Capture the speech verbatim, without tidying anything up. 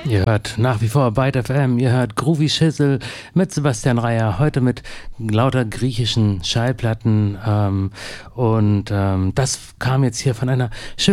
Ihr hört nach wie vor Byte F M, ihr hört Groovy Schissel mit Sebastian Reier, heute mit lauter griechischen Schallplatten ähm, und ähm, das kam jetzt hier von einer schönen